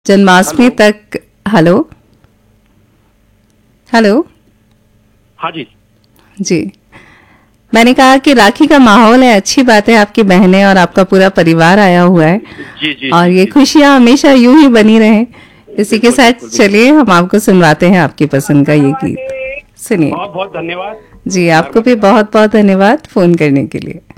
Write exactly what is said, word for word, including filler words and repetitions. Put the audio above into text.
जन्माष्टमी तक। Hello hello. हाँ जी जी, मैंने कहा कि राखी का माहौल है, अच्छी बात है, आपकी बहनें और आपका पूरा परिवार आया हुआ है जी जी और जी ये जी खुशियां हमेशा यूं ही बनी रहें। इसी के बिल्कुल साथ बिल्कुल बिल्कुल। चलिए हम आपको सुनवाते हैं आपकी पसंद का ये गीत, सुनिए। बहुत बहुत धन्यवाद। जी, आपको भी नर्मदा। बहुत बहुत धन्यवाद फोन करने के लिए।